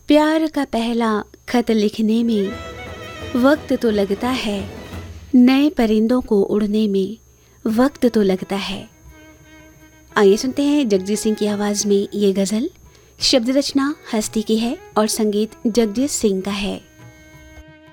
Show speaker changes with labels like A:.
A: प्यार का पहला खत लिखने में वक्त तो लगता है, नए परिंदों को उड़ने में वक्त तो लगता है। आइए सुनते हैं जगजीत सिंह की आवाज़ में ये गज़ल। शब्द रचना हस्ती की है और संगीत जगजीत सिंह का है।